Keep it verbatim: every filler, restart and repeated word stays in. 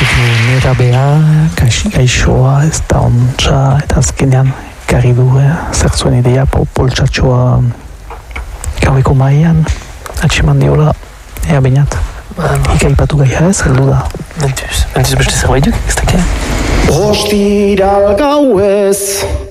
ditu nerabea, gaixoa, ez da ontsa, eta azkenean garri du, eh? Zer zuen idea, poltsatxoa gaueko maian, atximan diola, ea bainat. Ika ipatu gaia ez, heldu da. Mentuz, mentuz beste zerbait duk, ez dakit. Ostiral gauez